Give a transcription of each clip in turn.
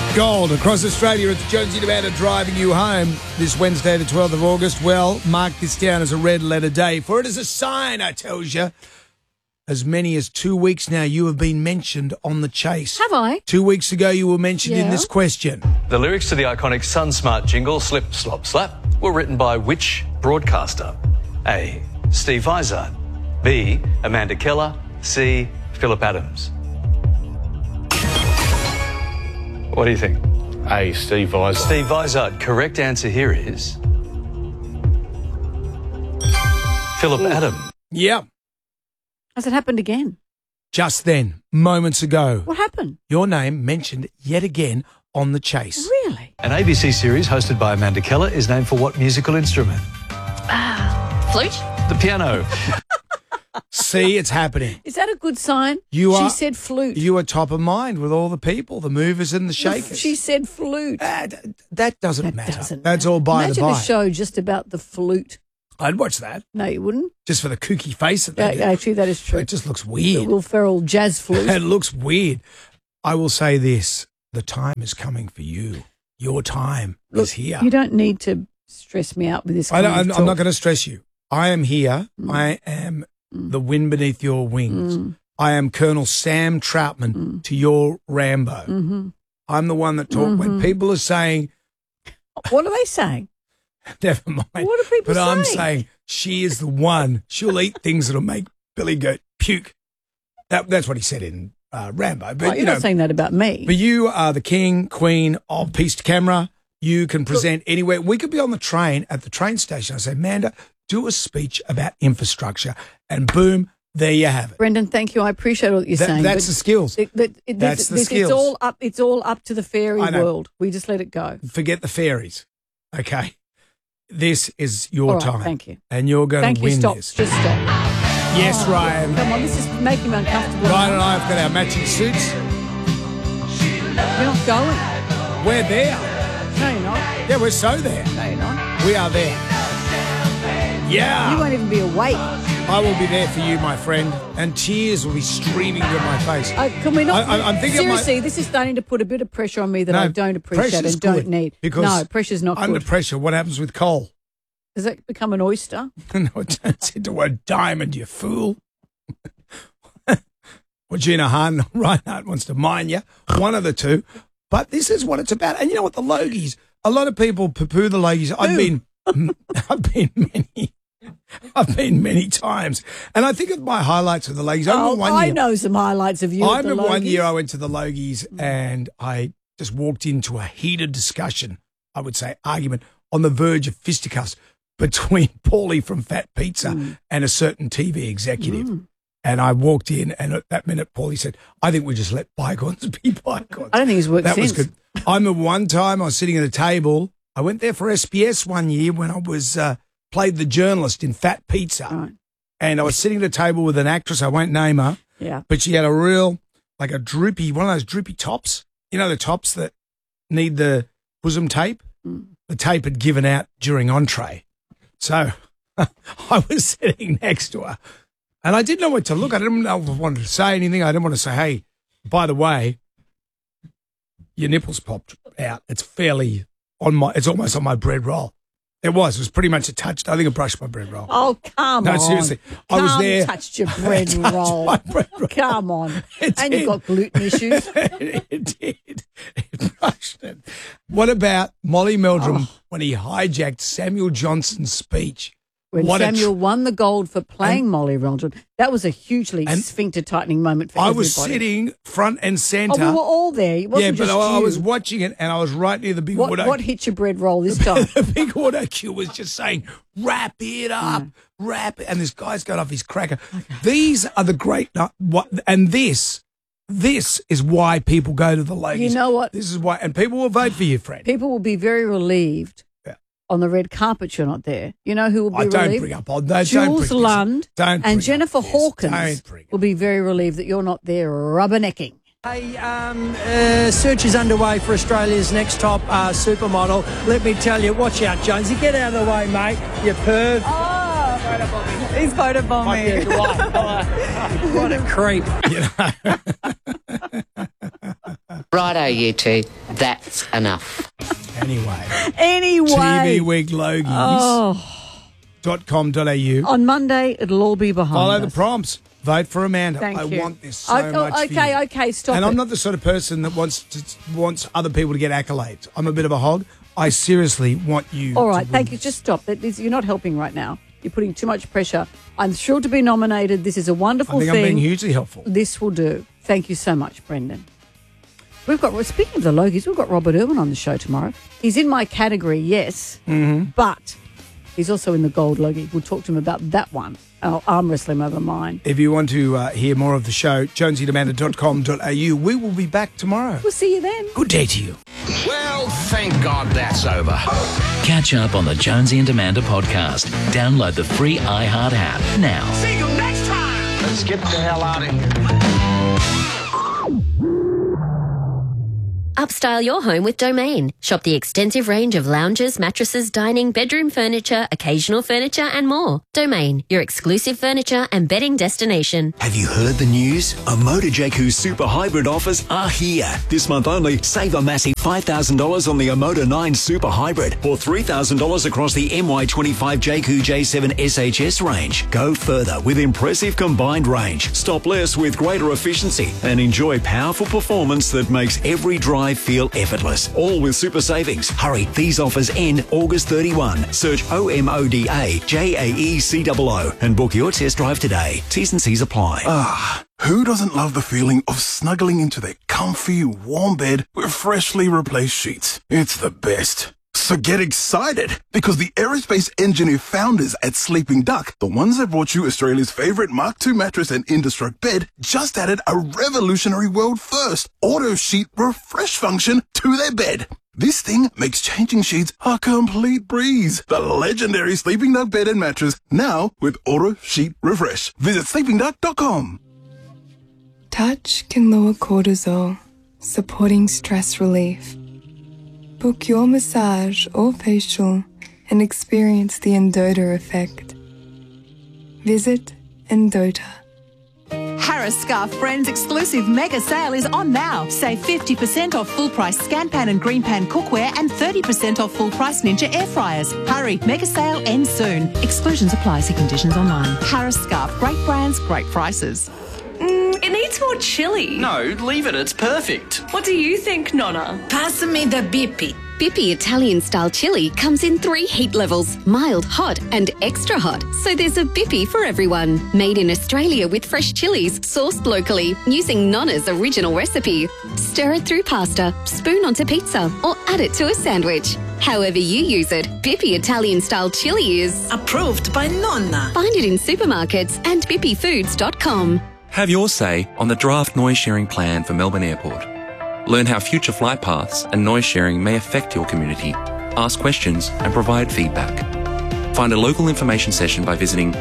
Gold across Australia. It's Jonesy and Amanda driving you home this Wednesday, the 12th of August. Well, mark this down as a red letter day, for it is a sign, I tells you. As many as 2 weeks now, you have been mentioned on The Chase. Have I? 2 weeks ago, you were mentioned in this question. The lyrics to the iconic SunSmart jingle, Slip, Slop, Slap, were written by which broadcaster? A. Steve Vizard. B. Amanda Keller. C. Philip Adams. What do you think? A. Steve Vizard. Steve Vizard. Correct answer here is Philip Adams. Yeah. Has it happened again? Just then, moments ago. What happened? Your name mentioned yet again on The Chase. Really? An ABC series hosted by Amanda Keller is named for what musical instrument? Flute? The piano. See, it's happening. Is that a good sign? She said flute. You are top of mind with all the people, the movers and the shakers. She said flute. That doesn't matter. Doesn't That's matter. all by Imagine the by. a show just about the flute. I'd watch that. No, you wouldn't? Just for the kooky face that they do. Actually, that is true. It just looks The weird. Will Ferrell jazz flute. It looks weird. I will say this. The time is coming for you. Your time is here. You don't need to stress me out with this kind of I'm talk. not going to stress you. I am here. I am the wind beneath your wings. I am Colonel Sam Troutman to your Rambo. I'm the one that talk when people are saying, What are they saying? never mind. What are people But I'm saying? saying she is the one. She'll eat things that'll make Billy go puke. That's what he said in Rambo. But You're not saying that about me. But you are the king, queen of piece to camera. You can present anywhere. We could be on the train at the train station. I say, Amanda, do a speech about infrastructure. And boom, there you have it. Brendan, thank you. I appreciate all that you're saying. That's the skills. That's the skills. It's all up to the fairy I know. world. We just let it go. Forget the fairies. Okay. This is your All right, time. thank you. And you're going Thank to you. win Stop. this. Just stop. Yes, Ryan. Come on, this is making me uncomfortable. Ryan and I have got our matching suits. You're not going. We're there. No, you're not. Yeah, we're so there. No, you're not. We are there. Yeah. You won't even be awake. I will be there for you, my friend, and tears will be streaming down my face. Can we not? I'm thinking seriously, this is starting to put a bit of pressure on me that No, I don't appreciate pressure's and don't good, need. because No, pressure's not under good. pressure, what happens with coal? Does that become an oyster? No, it turns into a diamond, you fool. Or Gina Hahn, Reinhardt wants to mine you. One of the two. But this is what it's about. And you know what? The Logies, a lot of people poo-poo the Logies. I've been many times. And I think of my highlights of the Logies. I know some highlights of you. I at the remember one Logies. year I went to the Logies and I just walked into a heated discussion, I would say argument, on the verge of fisticuffs between Paulie from Fat Pizza and a certain TV executive. And I walked in, and at that minute, Paulie said, I think we just let bygones be bygones. I don't think he's worked That since. was good. I remember one time I was sitting at a table. I went there for SBS one year when I was played the journalist in Fat Pizza. Right. And I was sitting at a table with an actress, I won't name her, Yeah. but she had a real, like a droopy, one of those droopy tops. You know, the tops that need the bosom tape? The tape had given out during entree. So I was sitting next to her and I didn't know what to look. I didn't know if I wanted to say anything. I didn't want to say, hey, by the way, your nipples popped out. It's fairly it's almost on my bread roll. It was pretty much a touch. I think I brushed my bread roll. Oh, come on. No, seriously. I was there. Touched your bread roll. My bread roll. Come on. It And did. you've got gluten issues. It did. It brushed it. What about Molly Meldrum when he hijacked Samuel Johnson's speech? When What a Samuel tr- won the gold for playing Molly Meldrum, that was a hugely sphincter tightening moment for I everybody. was sitting front and Oh, centre. we were all there. It wasn't Yeah, but just I you. was watching it and I was right near the big What, auto. what hit your bread roll this time? The big auto cue was just saying, wrap it up, wrap it. And this guy's got off his cracker. These are the great, and this is why people go to the Logies. You know what? This is why, and people will vote for you, Fred. People will be very relieved on the red carpet you're not there. You know who will be relieved? Don't bring up on Jules Lund Don't bring and up Jennifer this. Hawkins Don't bring will be very relieved that you're not there rubbernecking. A search is underway for Australia's next top supermodel. Let me tell you, watch out, Jonesy. Get out of the way, mate. You perv. He's photobombed me. What a creep. Righto, you two. That's enough. Anyway. Anyway. TV Week Logies. .com.au. On Monday, it'll all be behind Follow us. the prompts. Vote for Amanda. Thank I you. want this so much for you. Okay, stop And it. I'm not the sort of person that wants other people to get accolades. I'm a bit of a hog. I seriously want you All right, to thank win you. this. Just stop. You're not helping right now. You're putting too much pressure. I'm thrilled to be nominated. This is a wonderful I think thing. I'm being hugely helpful. This will do. Thank you so much, Brendan. Speaking of the Logies, we've got Robert Irwin on the show tomorrow. He's in my category, yes, but he's also in the Gold Logie. We'll talk to him about that one. I'll arm wrestle him over mine. If you want to hear more of the show, jonesyandamanda.com.au. We will be back tomorrow. We'll see you then. Good day to you. Well, thank God that's over. Catch up on the Jonesy and Amanda podcast. Download the free iHeart app now. See you next time. Let's get the hell out of here. Upstyle your home with Domain. Shop the extensive range of lounges, mattresses, dining, bedroom furniture, occasional furniture and more. Domain, your exclusive furniture and bedding destination. Have you heard the news? Omoda Jakku Super Hybrid offers are here. This month only, save a massive $5,000 on the Omoda 9 Super Hybrid or $3,000 across the MY25 Jakku J7 SHS range. Go further with impressive combined range, stop less with greater efficiency and enjoy powerful performance that makes every drive feel effortless. All with super savings. Hurry, these offers end August 31. Search OMODA JAECOO and book your test drive today. T's and C's apply. Who doesn't love the feeling of snuggling into their comfy, warm bed with freshly replaced sheets? It's the best. So get excited, because the aerospace engineer founders at Sleeping Duck, the ones that brought you Australia's favourite Mark II mattress and Indestruct bed, just added a revolutionary world first auto sheet refresh function to their bed. This thing makes changing sheets a complete breeze. The legendary Sleeping Duck bed and mattress, now with auto sheet refresh. Visit sleepingduck.com. Touch can lower cortisol, supporting stress relief. Book your massage or facial and experience the Endota effect. Visit Endota. Harris Scarf Friends exclusive mega sale is on now. Save 50% off full price Scanpan and Greenpan cookware and 30% off full price Ninja air fryers. Hurry, mega sale ends soon. Exclusions apply. See conditions online. Harris Scarf, great brands, great prices. It needs more chili. No, leave it. It's perfect. What do you think, Nonna? Pass me the Bippi. Bippi Italian-style chili comes in 3 heat levels, mild, hot and extra hot. So there's a Bippi for everyone. Made in Australia with fresh chilies, sourced locally, using Nonna's original recipe. Stir it through pasta, spoon onto pizza or add it to a sandwich. However you use it, Bippi Italian-style chili is... approved by Nonna. Find it in supermarkets and bippifoods.com. Have your say on the draft noise sharing plan for Melbourne Airport. Learn how future flight paths and noise sharing may affect your community. Ask questions and provide feedback. Find a local information session by visiting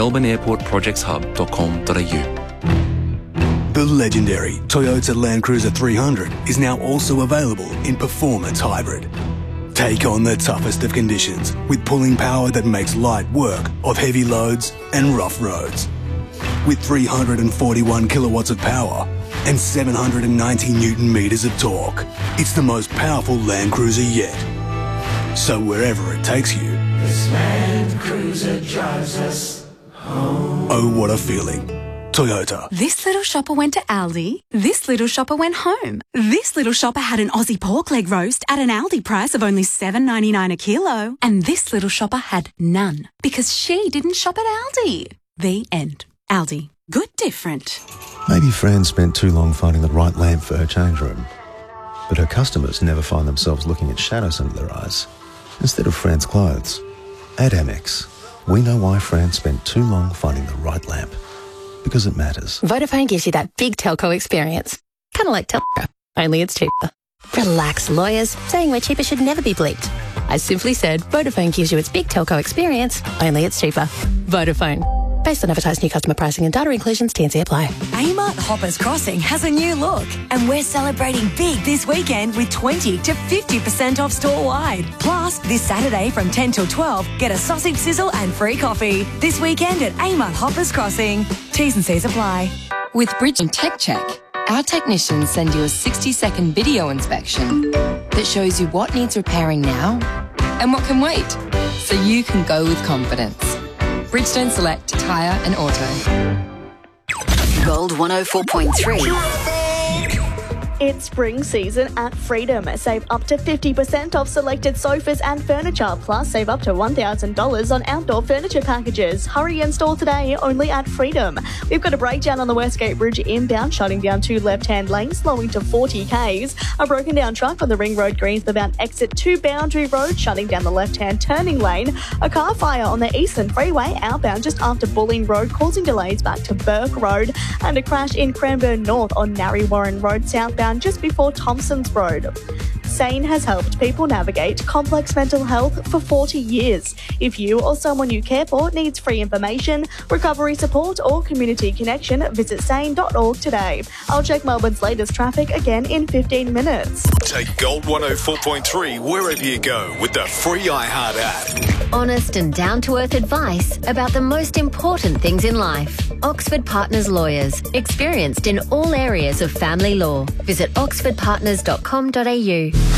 melbourneairportprojectshub.com.au. The legendary Toyota Land Cruiser 300 is now also available in Performance Hybrid. Take on the toughest of conditions with pulling power that makes light work of heavy loads and rough roads. With 341 kilowatts of power and 790 Newton meters of torque, it's the most powerful Land Cruiser yet. So wherever it takes you, This Land Cruiser drives us home. Oh, what a feeling. Toyota. This little shopper went to Aldi. This little shopper went home. This little shopper had an Aussie pork leg roast at an Aldi price of only $7.99 a kilo. And this little shopper had none because she didn't shop at Aldi. The end. Aldi. Good different. Maybe Fran spent too long finding the right lamp for her change room. But her customers never find themselves looking at shadows under their eyes instead of Fran's clothes. At Amex, we know why Fran spent too long finding the right lamp. Because it matters. Vodafone gives you that big telco experience. Kind of like Telco, only it's cheaper. Relax, lawyers. Saying we're cheaper should never be bleeped. I simply said Vodafone gives you its big telco experience, only it's cheaper. Vodafone. Based on advertised new customer pricing and data inclusions, T&C apply. Amart Hoppers Crossing has a new look, and we're celebrating big this weekend with 20 to 50% off store-wide. Plus, this Saturday from 10 till 12, get a sausage sizzle and free coffee. This weekend at Amart Hoppers Crossing. T's and C's apply. With Bridge and Tech Check, Our technicians send you a 60-second video inspection that shows you what needs repairing now and what can wait, so you can go with confidence. Bridgestone Select Tyre and Auto. Gold 104.3. It's spring season at Freedom. Save up to 50% off selected sofas and furniture, plus save up to $1,000 on outdoor furniture packages. Hurry and store today only at Freedom. We've got a breakdown on the Westgate Bridge inbound, shutting down 2 left-hand lanes, slowing to 40 k's. A broken down truck on the Ring Road Greensbourne exit to Boundary Road, shutting down the left-hand turning lane. A car fire on the Eastern Freeway outbound just after Bulling Road, causing delays back to Burke Road. And a crash in Cranbourne North on Narry Warren Road southbound just before Thompson's Road. SANE has helped people navigate complex mental health for 40 years. If you or someone you care for needs free information, recovery support or community connection, visit sane.org today. I'll check Melbourne's latest traffic again in 15 minutes. Take Gold 104.3 wherever you go with the free iHeart app. Honest and down-to-earth advice about the most important things in life. Oxford Partners Lawyers, experienced in all areas of family law. Visit oxfordpartners.com.au.